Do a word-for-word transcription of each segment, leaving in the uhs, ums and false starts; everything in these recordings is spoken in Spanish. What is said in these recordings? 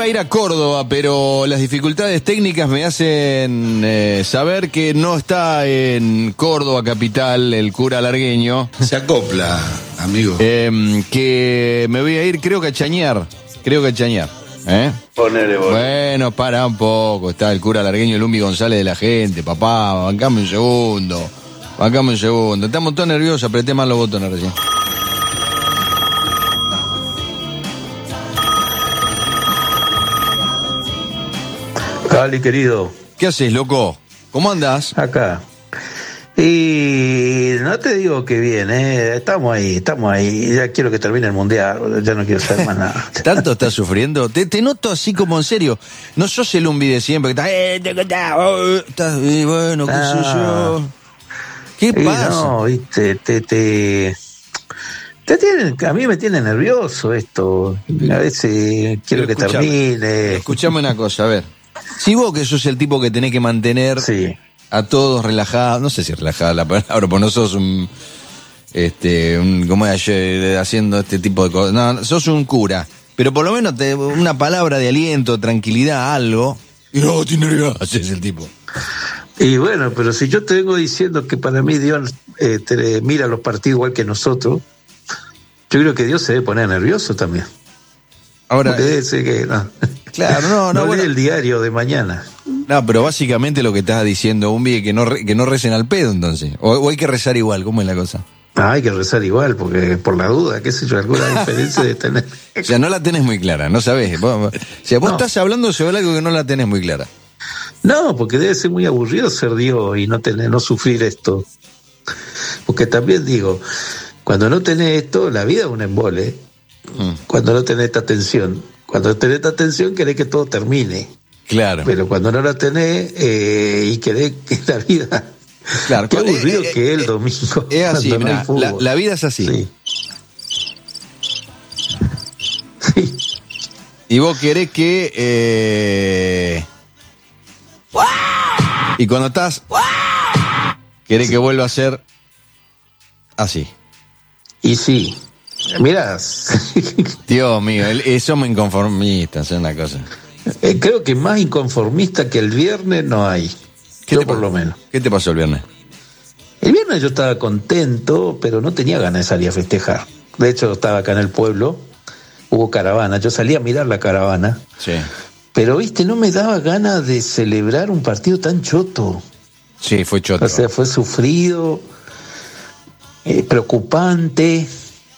a ir a Córdoba, pero las dificultades técnicas me hacen eh, saber que no está en Córdoba capital el cura largueño. Se acopla, amigo. Eh, que me voy a ir, creo que a Chañar. Creo que a Chañar. ¿Eh? Ponele, bueno. Bueno, para un poco. Está el cura largueño, el Lumbi González de la gente. Papá, bancame un segundo. Bancame un segundo. Estamos todos nerviosos, apreté mal los botones recién. Cali, querido. ¿Qué haces, loco? ¿Cómo andás? Acá. Y no te digo que bien, ¿eh? Estamos ahí, estamos ahí. Ya quiero que termine el mundial, ya no quiero saber más nada. ¿Tanto estás sufriendo? Te, te noto así como en serio. No sos el Lumbi de siempre que estás, eh, te, te, oh, estás, eh, bueno, qué sé yo. ¿Qué Y pasa? no, viste, te, te, te tienen, a mí me tiene nervioso esto. A veces quiero Pero que escuchame, termine. Escuchame una cosa, a ver. Si vos que sos el tipo que tenés que mantener Sí. a todos relajados, no sé si relajada la palabra, pues no sos un, este, un, como ayer, haciendo este tipo de cosas, no, sos un cura, pero por lo menos te, una palabra de aliento, tranquilidad, algo, y no, tiene nervioso, así es el tipo. Y bueno, pero si yo te vengo diciendo que para mí Dios eh, te, mira los partidos igual que nosotros, yo creo que Dios se debe poner nervioso también. Ahora, Porque debe ser que no. claro, no, no, No lee bueno, el diario de mañana. no, pero básicamente lo que estás diciendo, un es que no, re- que no recen al pedo entonces, o, o hay que rezar igual, ¿cómo es la cosa? Ah, hay que rezar igual, porque por la duda, qué sé yo, alguna diferencia de tener. O sea, no la tenés muy clara, no sabés. Vos, o sea, vos No. estás hablando sobre algo que no la tenés muy clara. No, porque debe ser muy aburrido ser Dios y no tener, no sufrir esto. Porque también digo, cuando no tenés esto, la vida es un embole. Mm. Cuando no tenés esta tensión. Cuando tenés esta tensión, querés que todo termine. Claro. Pero cuando no la tenés eh, y querés que la vida. Claro, Qué eh, aburrido eh, que es eh, el domingo. Es así, cuando no hay mirá, fútbol. la, la vida es así. Sí. Sí. Y vos querés que... Eh... Y cuando estás... Querés que vuelva a ser así. Y sí. Mirá, Dios mío, el- eh, somos inconformistas, es una cosa. eh, creo que más inconformista que el viernes no hay. ¿Qué Yo te por pa- lo menos. ¿Qué te pasó el viernes? El viernes yo estaba contento, pero no tenía ganas de salir a festejar. De hecho, estaba acá en el pueblo, hubo caravana, yo salí a mirar la caravana, Sí. pero viste, no me daba ganas de celebrar un partido tan choto. Sí, fue choto. O sea, fue sufrido, eh, preocupante,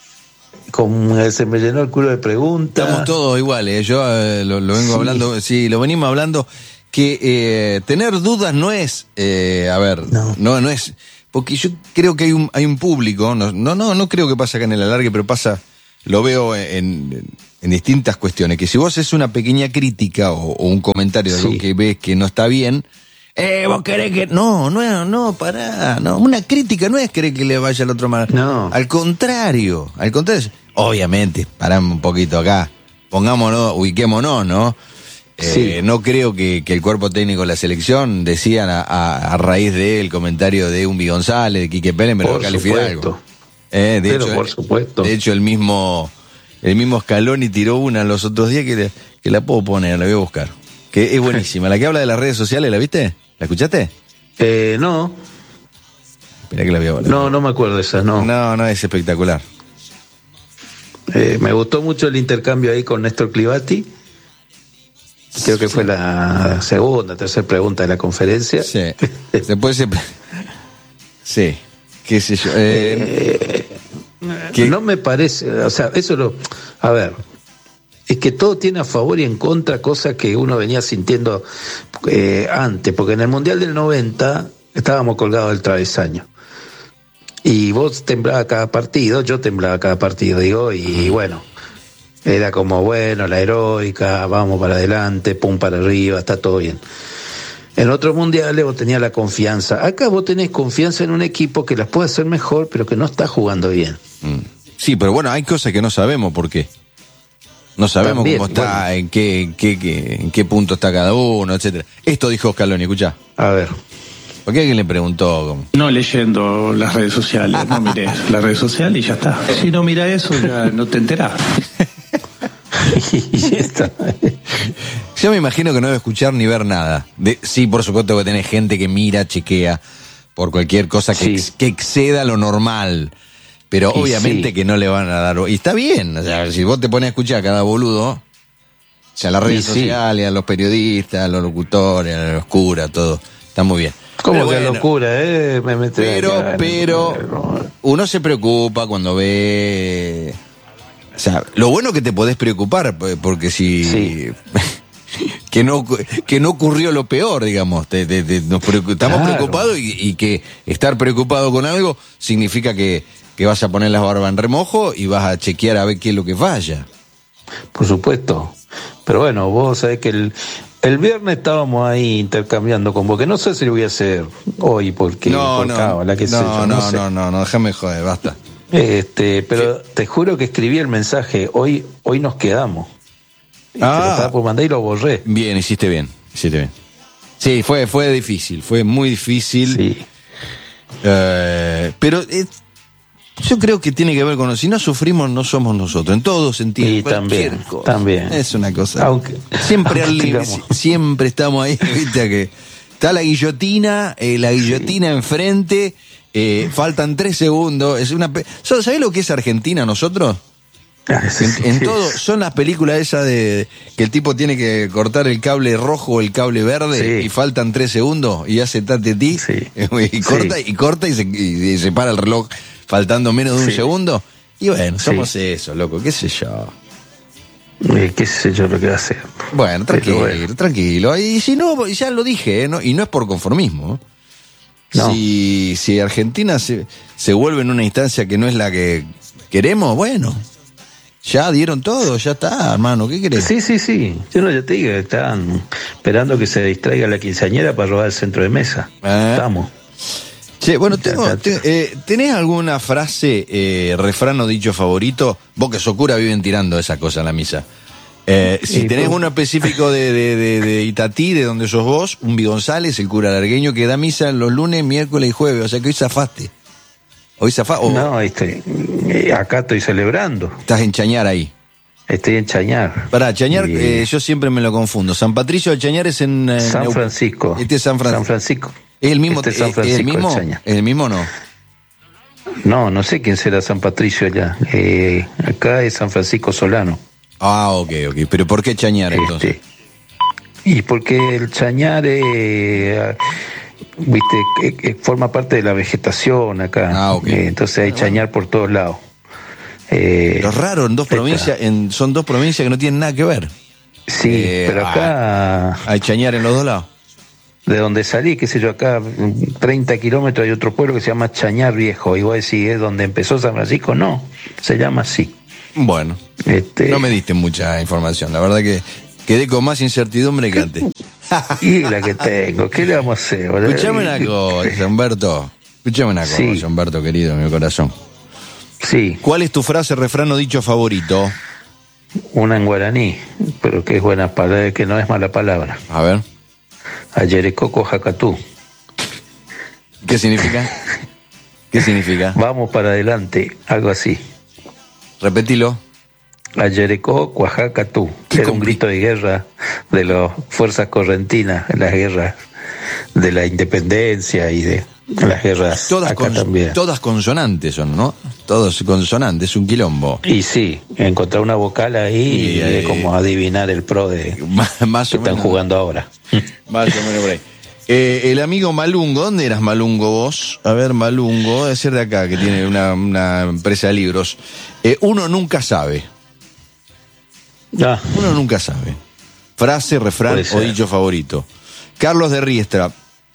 con, eh, se me llenó el culo de preguntas. Estamos todos iguales, yo eh, lo, lo vengo Sí. hablando, sí, lo venimos hablando, que eh, tener dudas no es, eh, a ver, no. no, no es, porque yo creo que hay un, hay un público, no, no, no, no creo que pasa acá en el alargue, pero pasa, lo veo en, en distintas cuestiones, que si vos haces una pequeña crítica o, o un comentario de Sí. algo que ves que no está bien, eh, vos querés que, no, no, no, pará, no, una crítica no es querer que le vaya al otro mal, No. al contrario, al contrario, obviamente, paramos un poquito acá, pongámonos, ubiquémonos, ¿no? Eh, Sí. No creo que, que el cuerpo técnico de la selección decían a, a, a raíz del comentario de Umbi González, de Quique Pérez, me lo Por califica supuesto. algo. Eh, de Pero hecho, por supuesto. De hecho, el mismo, el mismo Scaloni tiró una los otros días que, le- que la puedo poner, la voy a buscar. Que es buenísima. La que habla de las redes sociales, ¿la viste? ¿La escuchaste? Eh, no, Espera que la voy a hablar. no, no me acuerdo de esa, no. No, no, es espectacular. Eh, me gustó mucho el intercambio ahí con Néstor Clivati. Creo que fue la segunda, tercera pregunta de la conferencia. Sí. Después se... Sí. Qué sé yo. Eh, ¿Qué? No me parece, o sea, eso lo... A ver, es que todo tiene a favor y en contra, cosas que uno venía sintiendo eh, antes, porque en el Mundial del noventa estábamos colgados del travesaño. Y vos temblabas cada partido, yo temblaba cada partido, digo, y bueno, era como, bueno, la heroica, vamos para adelante, pum para arriba, está todo bien. En otros mundiales vos tenías la confianza. Acá vos tenés confianza en un equipo que las puede hacer mejor, pero que no está jugando bien. Sí, pero bueno, hay cosas que no sabemos por qué. No sabemos También, cómo está, bueno. en qué, en qué, qué- en qué punto está cada uno, etcétera. Esto dijo Scaloni, escuchá. A ver. ¿Por qué alguien le preguntó? cómo? No leyendo las redes sociales, no mires la red social y ya está. Si no mira eso, ya no te enterás. Y está. Yo me imagino que no debe escuchar ni ver nada. De, sí, por supuesto que tenés gente que mira, chequea por cualquier cosa que, Sí. ex, que exceda lo normal. Pero Y obviamente sí. que no le van a dar... Y está bien, o sea, si vos te pones a escuchar a cada boludo, o sea, a las redes Y sí. sociales, a los periodistas, a los locutores, a los curas, todo, está muy bien. ¿Cómo Pero que bueno, locura, eh? Me mete Pero, acá, pero, uno se preocupa cuando ve... O sea, lo bueno que te podés preocupar, porque si... Sí. que no que no ocurrió lo peor, digamos. Te, te, te- nos preocup- estamos Claro. preocupados y, y que estar preocupado con algo significa que, que vas a poner las barbas en remojo y vas a chequear a ver qué es lo que falla. Por supuesto. Pero bueno, vos sabés que el, el viernes estábamos ahí intercambiando con vos, que no sé si lo voy a hacer hoy, porque No, por no, cábala, qué sé no, yo, no, no sé. no, no, no, déjame joder, basta. Este, pero te juro que escribí el mensaje, hoy, hoy nos quedamos. Y Ah. te lo estaba por mandar y lo borré. Bien, hiciste bien, hiciste bien. Sí, fue, fue difícil, fue muy difícil. Sí. Eh, pero eh, yo creo que tiene que ver con... Si no sufrimos, no somos nosotros. En todo sentido. Y cualquier también, cosa. también. Es una cosa. Aunque- siempre al aunque límite, digamos. siempre estamos ahí, viste, que está la guillotina, eh, la guillotina enfrente, eh, faltan tres segundos. Es una... pe- ¿Sabés lo que es Argentina nosotros? Ah, sí, En, sí, en sí. todo, son las películas esas de que el tipo tiene que cortar el cable rojo o el cable verde Sí. y faltan tres segundos y hace tate-ti Sí. y corta Sí. y corta y se, y- y se para el reloj faltando menos de un Sí. segundo. Y bueno, Sí. somos eso, loco, qué sé yo. Eh, qué sé yo lo que va a hacer. Bueno, tranquilo, Pero bueno. tranquilo. Y si no, ya lo dije, ¿eh? ¿no? Y no es por conformismo. No. Si, si Argentina se, se vuelve en una instancia que no es la que queremos, bueno, ya dieron todo, ya está, hermano, ¿qué querés? Sí, sí, sí. Yo no, ya te digo, están esperando que se distraiga la quinceañera para robar el centro de mesa. Ah. Estamos. Che, bueno, Ya, tengo, ya. te- eh, ¿tenés alguna frase, eh, refrán o dicho favorito? Vos que sos cura viven tirando esa cosa en la misa. Eh, si Sí, tenés pues. uno específico de, de, de, de Itatí, de donde sos vos, un González, el cura largueño que da misa los lunes, miércoles y jueves, o sea que hoy zafaste. Hoy zafaste, o No, este, eh, acá estoy celebrando. estás en Chañar ahí. Estoy en Chañar. Pará, Chañar, Y- eh, yo siempre me lo confundo. San Patricio de Chañar es en... eh, San Neu- Francisco. Este es San Francisco. San Francisco. ¿Es el mismo? Este es San eh, Francisco ¿El mismo? de Chañar. ¿El mismo o no? No, no sé quién será San Patricio allá. Eh, acá es San Francisco Solano. Ah, ok, ok. ¿Pero por qué Chañar entonces? Este, y porque el Chañar, eh, viste, que- que forma parte de la vegetación acá. Ah, ok. Eh, entonces hay Chañar por todos lados. Eh, Lo raro, en dos está. provincias, en, son dos provincias que no tienen nada que ver. Sí, Eh, pero acá, Hay Chañar en los dos lados. de donde salí, qué sé yo, acá treinta kilómetros hay otro pueblo que se llama Chañar Viejo. Y vos decís, ¿es donde empezó San Francisco? No, se llama así. Bueno, Este, no me diste mucha información. La verdad que quedé con más incertidumbre que antes. Y la que tengo, ¿qué le vamos a hacer? boludo? Escuchame una cosa, Humberto. Escuchame una cosa, Sí. Humberto, querido, mi corazón. Sí, ¿Cuál es tu frase, refrán o dicho favorito? una en guaraní, pero que es buena palabra, que no es mala palabra. A ver, Ayerecoco Jacatú. ¿qué significa? ¿Qué significa? Vamos para adelante, algo así. Repetilo. Ayerecó Cuajacatú. Qué Era un compli- grito de guerra de las fuerzas correntinas en las guerras de la independencia y de las guerras Todas, acá cons- también. todas consonantes son, ¿no? Todos consonantes, un quilombo. Y sí, encontrar una vocal ahí Y, y, eh, es como adivinar el pro de Más, más que o están menos. jugando ahora. Más o menos por ahí. Eh, el amigo Malungo, ¿dónde eras Malungo vos? A ver, Malungo, debe ser de acá, que tiene una, una empresa de libros. Eh, uno nunca sabe. Ah, Uno nunca sabe. Frase, refrán Puede o ser. dicho favorito. Carlos de Riestra.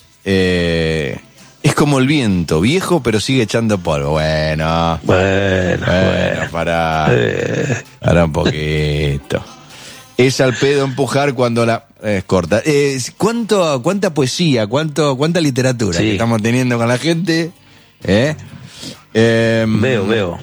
Eh, es como el viento, viejo pero sigue echando polvo. Bueno, bueno, bueno, bueno. para, Eh, para un poquito. Es al pedo empujar cuando la... Es corta. Eh, ¿cuánto, ¿Cuánta poesía, cuánto, cuánta literatura Sí. que estamos teniendo con la gente? ¿Eh? Eh, veo, veo.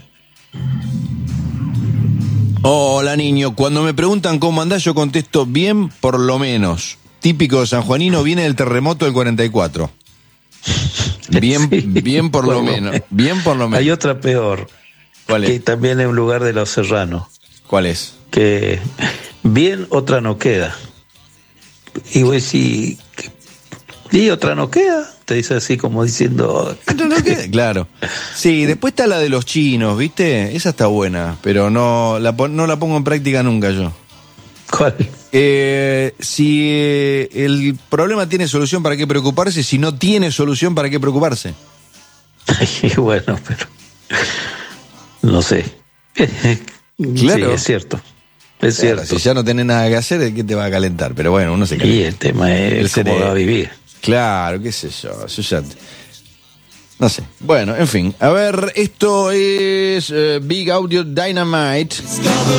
Hola niño, cuando me preguntan cómo andás yo contesto bien por lo menos. Típico de sanjuanino, viene del terremoto del cuarenta y cuatro. Bien, Sí, bien por lo por lo menos. menos. Bien por lo menos. Hay otra peor, ¿Cuál que es? también es un lugar de los serranos, ¿Cuál es? que bien, otra no queda. Y vos decís, y otra no queda, te dice así como diciendo... No, no queda, claro. Sí, después está la de los chinos, ¿viste? Esa está buena, pero no la, no la pongo en práctica nunca yo. ¿Cuál? Eh, si eh, el problema tiene solución, ¿para qué preocuparse? Si no tiene solución, ¿para qué preocuparse? Ay, bueno, pero... No sé. Claro. Sí, es cierto. Es Claro, cierto. si ya no tenés nada que hacer, ¿qué te va a calentar? Pero bueno, uno se calienta. Y el tema es El cómo cerebro. va a vivir. Claro, qué sé yo, eso ya... No sé. Bueno, en fin. A ver, esto es uh, Big Audio Dynamite.